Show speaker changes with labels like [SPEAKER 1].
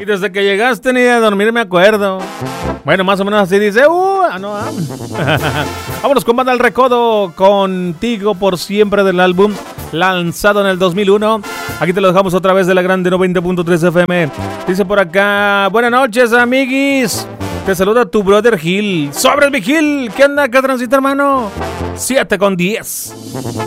[SPEAKER 1] Y desde que llegaste ni de dormir me acuerdo. Bueno, más o menos así dice. Vámonos con Banda El Recodo, Contigo por Siempre, del álbum lanzado en el 2001. Aquí te lo dejamos otra vez de la grande 90.3 FM. Dice por acá: buenas noches, amiguis. Te saluda tu brother Gil. ¡Sobres, mi Gil! ¿Qué onda? ¿Qué transita, hermano? 7:10.